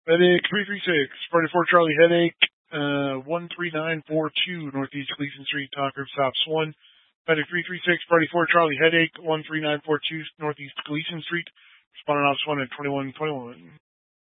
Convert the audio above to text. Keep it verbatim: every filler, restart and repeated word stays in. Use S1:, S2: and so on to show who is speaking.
S1: Medic three three six, Party four Charlie Headache, uh, one three nine four two, Northeast Gleason Street, Talker Stops one. Medic three three six, Party four Charlie Headache, one three nine four two, Northeast Gleason Street, responding Ops one at twenty-one twenty-one.